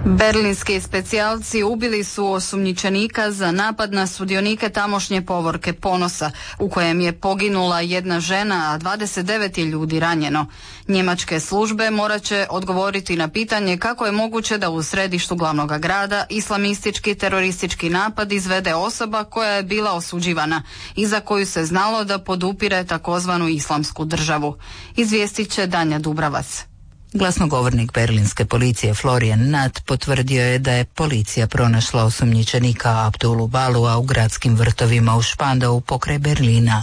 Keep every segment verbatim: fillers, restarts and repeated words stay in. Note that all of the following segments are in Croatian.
Berlinski specijalci ubili su osumnjičenika za napad na sudionike tamošnje povorke Ponosa, u kojem je poginula jedna žena, a dvadeset devet je ljudi ranjeno. Njemačke službe morat će odgovoriti na pitanje kako je moguće da u središtu glavnog grada islamistički teroristički napad izvede osoba koja je bila osuđivana i za koju se znalo da podupire takozvanu islamsku državu. Izvijestit će Danja Dubravac. Glasnogovornik berlinske policije Florian Nath potvrdio je da je policija pronašla osumnjičenika Abdulu Balua u gradskim vrtovima u Spandau pokraj Berlina.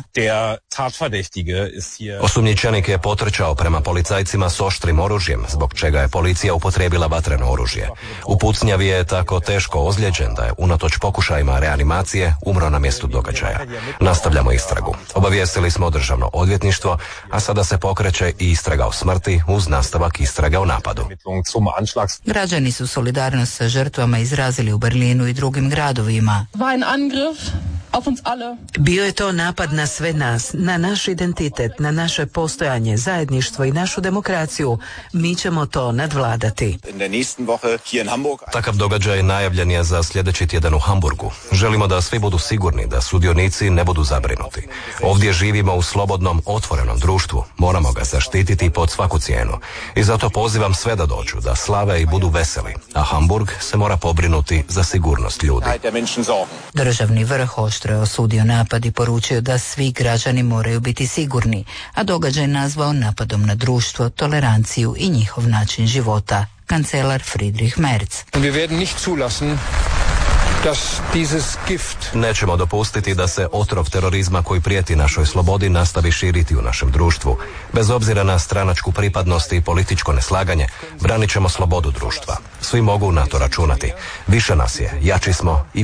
Osumnjičenik je potrčao prema policajcima s oštrim oružjem, zbog čega je policija upotrijebila vatreno oružje. U pucnjavi je tako teško ozlijeđen da je unatoč pokušajima reanimacije umro na mjestu događaja. Nastavljamo istragu. Obavijestili smo državno odvjetništvo, a sada se pokreće i istraga o smrti uz nastavak istraga o napadu. Građani su solidarnost sa žrtvama izrazili u Berlinu i drugim gradovima. Bio je to napad na sve nas, na naš identitet, na naše postojanje, zajedništvo i našu demokraciju. Mi ćemo to nadvladati. Takav događaj najavljen je za sljedeći tjedan u Hamburgu. Želimo da svi budu sigurni, da sudionici ne budu zabrinuti. Ovdje živimo u slobodnom, otvorenom društvu. Moramo ga zaštititi pod svaku cijenu. I zato pozivam sve da dođu, da slave i budu veseli. A Hamburg se mora pobrinuti za sigurnost ljudi. Državni vrh oštro je osudio napad i poručio da svi građani moraju biti sigurni, a događaj nazvao napadom na društvo, toleranciju i njihov način života. Kancelar Friedrich Merz. Nećemo dopustiti da se otrov terorizma koji prijeti našoj slobodi nastavi širiti u našem društvu. Bez obzira na stranačku pripadnost i političko neslaganje, branit ćemo slobodu društva. Svi mogu na to računati. Više nas je, jači smo i